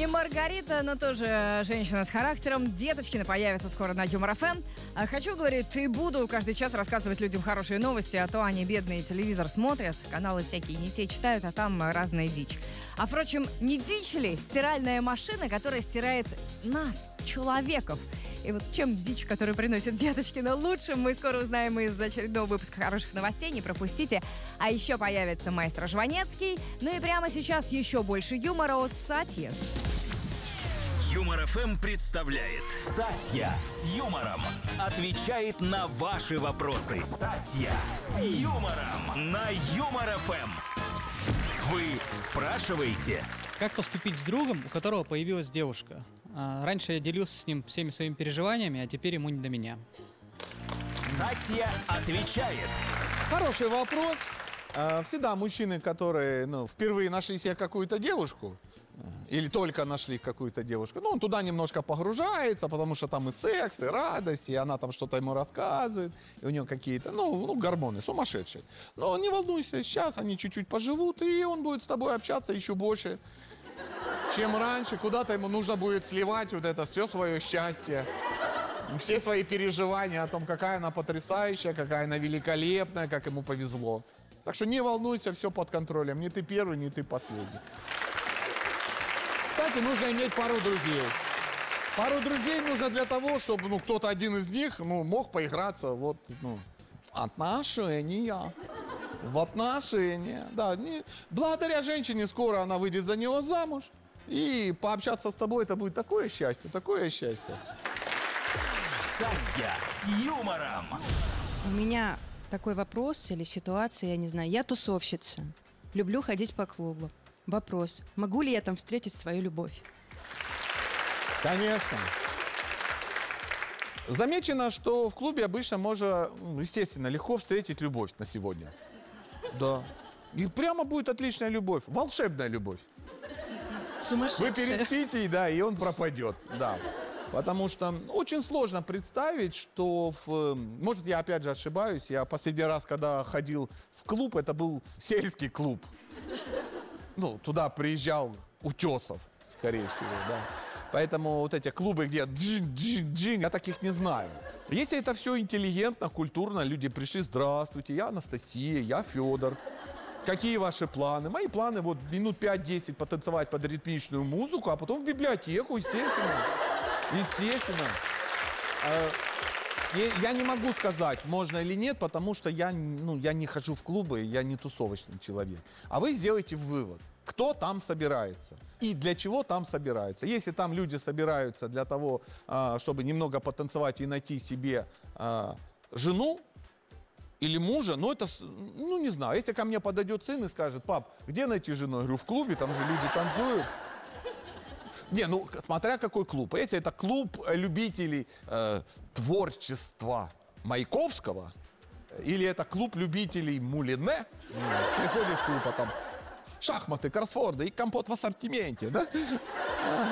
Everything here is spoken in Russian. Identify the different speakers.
Speaker 1: Не Маргарита, но тоже женщина с характером. Деточкина появится скоро на Юмор ФМ. Хочу, говорит, и буду каждый час рассказывать людям хорошие новости, а то они бедные телевизор смотрят, каналы всякие не те читают, а там разная дичь. А впрочем, не дичь ли стиральная машина, которая стирает нас, человеков? И вот чем дичь, которую приносит Деточкина, лучше, мы скоро узнаем из очередного выпуска хороших новостей. Не пропустите. А еще появится маэстро Жванецкий. Ну и прямо сейчас еще больше юмора от Сатьи.
Speaker 2: Юмор ФМ представляет Сатья с юмором. Отвечает на ваши вопросы. Сатья с юмором на Юмор ФМ. Вы спрашиваете?
Speaker 3: Как поступить с другом, у которого появилась девушка? Раньше я делился с ним всеми своими переживаниями, а теперь ему не до меня.
Speaker 2: Сатья отвечает.
Speaker 4: Хороший вопрос. Всегда мужчины, которые впервые нашли себе какую-то девушку, или только нашли какую-то девушку, он туда немножко погружается, потому что там и секс, и радость, и она там что-то ему рассказывает, и у него какие-то, гормоны сумасшедшие. Но не волнуйся, сейчас они чуть-чуть поживут, и он будет с тобой общаться еще больше, чем раньше. Куда-то ему нужно будет сливать вот это все свое счастье, все свои переживания о том, какая она потрясающая, какая она великолепная, как ему повезло. Так что не волнуйся, все под контролем. Не ты первый, не ты последний. Кстати, нужно иметь пару друзей. Пару друзей нужно для того, чтобы кто-то один из них мог поиграться отношения. В отношения. Да, благодаря женщине скоро она выйдет за него замуж. И пообщаться с тобой это будет такое счастье, такое счастье.
Speaker 2: Сатья с юмором.
Speaker 5: У меня такой вопрос или ситуация, я не знаю. Я тусовщица. Люблю ходить по клубу. Вопрос. Могу ли я там встретить свою любовь?
Speaker 4: Конечно. Замечено, что в клубе обычно можно, естественно, легко встретить любовь на сегодня. Да. И прямо будет отличная любовь. Волшебная любовь.
Speaker 5: Сумасшедшая.
Speaker 4: Вы переспите, и он пропадет. Да. Потому что очень сложно представить, что... Может, я опять же ошибаюсь. Я последний раз, когда ходил в клуб, это был сельский клуб. Туда приезжал Утесов, скорее всего, да. Поэтому вот эти клубы, где джин-джин-джин, я таких не знаю. Если это все интеллигентно, культурно, люди пришли: здравствуйте, я Анастасия, я Федор. Какие ваши планы? Мои планы минут 5-10 потанцевать под ритмичную музыку, а потом в библиотеку, естественно. Естественно. Я не могу сказать, можно или нет, потому что я не хожу в клубы, я не тусовочный человек. А вы сделаете вывод, кто там собирается и для чего там собираются. Если там люди собираются для того, чтобы немного потанцевать и найти себе жену или мужа, это, не знаю. Если ко мне подойдет сын и скажет: пап, где найти жену? Я говорю: в клубе, там же люди танцуют. Смотря какой клуб. А если это клуб любителей творчества Маяковского, или это клуб любителей Мулине, приходишь в клуб, а там шахматы, кроссворды и компот в ассортименте, да?